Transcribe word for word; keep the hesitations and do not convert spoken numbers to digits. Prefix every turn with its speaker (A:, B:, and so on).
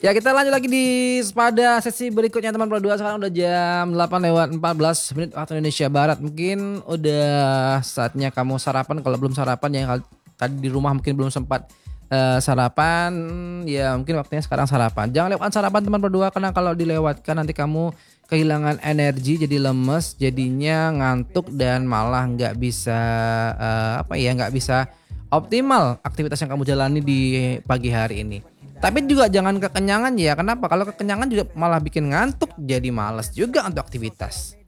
A: Ya kita lanjut lagi di pada sesi berikutnya teman Pro dua. Sekarang udah jam delapan lewat empat belas menit waktu Indonesia Barat. Mungkin udah saatnya kamu sarapan. Kalau belum sarapan ya tadi di rumah mungkin belum sempat uh, sarapan. Ya mungkin waktunya sekarang sarapan. Jangan lewatkan sarapan teman Pro dua, karena kalau dilewatkan nanti kamu kehilangan energi, jadi lemes, jadinya ngantuk dan malah nggak bisa uh, apa ya nggak bisa optimal aktivitas yang kamu jalani di pagi hari ini. Tapi juga jangan kekenyangan ya. Kenapa? Kalau kekenyangan juga malah bikin ngantuk, jadi malas juga untuk aktivitas.